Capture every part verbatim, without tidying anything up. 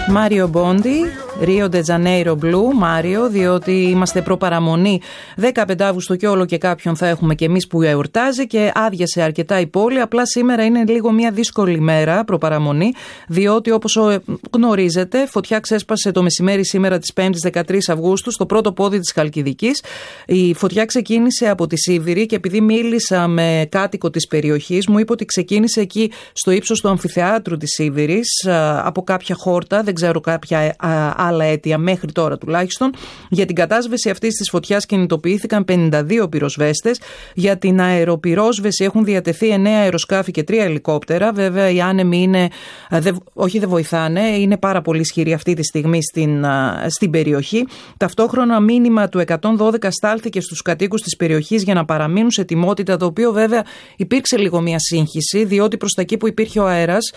Μάριο Μπόντι, Ρίο ντε Τζανέιρο Μπλου, Μάριο, διότι είμαστε προπαραμονή δεκαπέντε Αυγούστου και όλο και κάποιον θα έχουμε και εμείς που εορτάζει και άδειασε αρκετά η πόλη. Απλά σήμερα είναι λίγο μια δύσκολη μέρα προπαραμονή, διότι όπως γνωρίζετε, φωτιά ξέσπασε το μεσημέρι σήμερα της πέμπτης δεκατρείς Αυγούστου στο πρώτο πόδι της Χαλκιδικής. Η φωτιά ξεκίνησε από τη Σίβηρη και επειδή μίλησα με κάτοικο της περιοχής, μου είπε ότι ξεκίνησε εκεί στο ύψος του αμφιθεάτρου της Σίβηρης από κάποια χόρτα. Δεν ξέρω κάποια άλλα αίτια μέχρι τώρα τουλάχιστον. Για την κατάσβεση αυτής της φωτιάς κινητοποιήθηκαν πενήντα δύο πυροσβέστες. Για την αεροπυρόσβεση έχουν διατεθεί εννέα αεροσκάφη και τρία ελικόπτερα. Βέβαια οι άνεμοι είναι, δε, όχι δεν βοηθάνε, είναι πάρα πολύ ισχυροί αυτή τη στιγμή στην, στην περιοχή. Ταυτόχρονα μήνυμα του εκατόν δώδεκα στάλθηκε στους κατοίκους της περιοχής για να παραμείνουν σε ετοιμότητα, το οποίο βέβαια υπήρξε λίγο μια σύγχυση, διότι προς τα εκεί που υπήρχε ο αέρας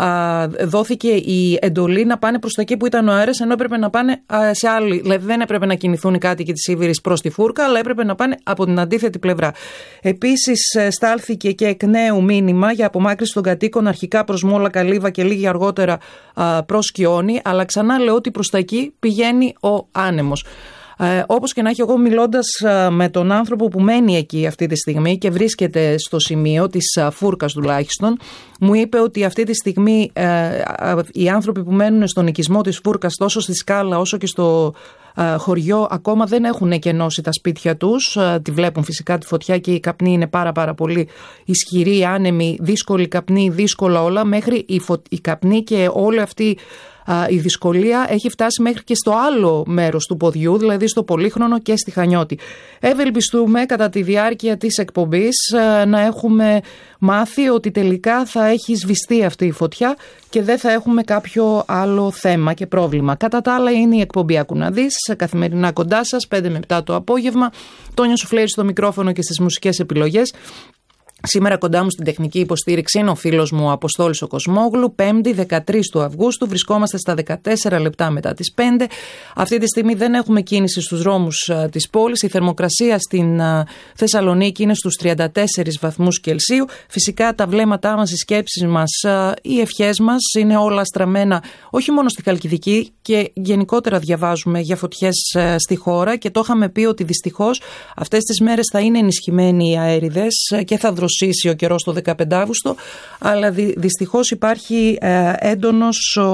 α, δόθηκε η εντολή να πάνε προς τα εκεί που ήταν ο αέρας, ενώ έπρεπε να πάνε σε άλλη. Δηλαδή δεν έπρεπε να κινηθούν οι κάτοικοι της Σίβηρης προς τη Φούρκα, αλλά έπρεπε να πάνε από την αντίθετη πλευρά. Επίσης, στάλθηκε και εκ νέου μήνυμα για απομάκρυνση των κατοίκων αρχικά προς Μόλα Καλύβα και λίγη αργότερα προς Κιόνι, αλλά ξανά λέω ότι προς τα εκεί πηγαίνει ο άνεμος. Ε, όπως και να έχει, εγώ μιλώντας με τον άνθρωπο που μένει εκεί αυτή τη στιγμή και βρίσκεται στο σημείο της Φούρκας τουλάχιστον, μου είπε ότι αυτή τη στιγμή ε, οι άνθρωποι που μένουν στον οικισμό της Φούρκας τόσο στη Σκάλα όσο και στο ε, χωριό ακόμα δεν έχουν εκενώσει τα σπίτια τους. Ε, τη βλέπουν φυσικά τη φωτιά και η καπνή είναι πάρα πάρα πολύ ισχυρή, άνεμη, δύσκολη καπνή, δύσκολα όλα, μέχρι η, φω... η καπνή και όλη αυτή η δυσκολία έχει φτάσει μέχρι και στο άλλο μέρος του ποδιού, δηλαδή στο Πολύχρονο και στη Χανιώτη. Ευελπιστούμε κατά τη διάρκεια της εκπομπής να έχουμε μάθει ότι τελικά θα έχει σβηστεί αυτή η φωτιά και δεν θα έχουμε κάποιο άλλο θέμα και πρόβλημα. Κατά τα άλλα είναι η εκπομπή Άκου να δεις, καθημερινά κοντά σας, πέντε με επτά το απόγευμα. Τόνια Σουφλέρη στο μικρόφωνο και στις μουσικές επιλογές. Σήμερα κοντά μου στην τεχνική υποστήριξη είναι ο φίλος μου Αποστόλης ο Κοσμόγλου. Πέμπτη δεκατρείς του Αυγούστου, βρισκόμαστε στα δεκατέσσερα λεπτά μετά τις πέντε. Αυτή τη στιγμή δεν έχουμε κίνηση στους δρόμους α, της πόλης. Η θερμοκρασία στην α, Θεσσαλονίκη είναι στους τριάντα τέσσερις βαθμούς Κελσίου. Φυσικά τα βλέμματά μας, οι σκέψεις μας, α, οι ευχές μας είναι όλα στραμμένα όχι μόνο στη Χαλκιδική και γενικότερα διαβάζουμε για φωτιές α, στη χώρα και το είχαμε πει ότι δυστυχώς αυτές τις μέρες θα είναι ενισχυμένοι οι αέριδες και θα δροσίσει ο καιρός το δεκαπέντε Αύγουστο, αλλά δυ, δυστυχώς υπάρχει ε, έντονος